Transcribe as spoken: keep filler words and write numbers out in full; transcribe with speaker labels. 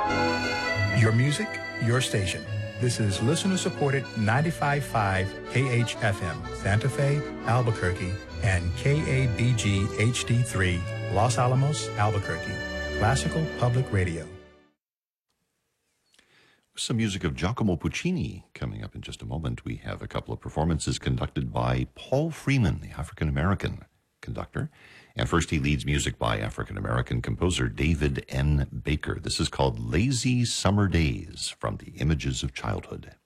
Speaker 1: Your music, your station. This is listener-supported ninety-five point five K H F M, Santa Fe, Albuquerque, and K A B G H D three, Los Alamos, Albuquerque. Classical Public Radio.
Speaker 2: Some music of Giacomo Puccini coming up in just a moment. We have a couple of performances conducted by Paul Freeman, the African-American conductor. And first he leads music by African-American composer David N. Baker. This is called Lazy Summer Days from the Images of Childhood.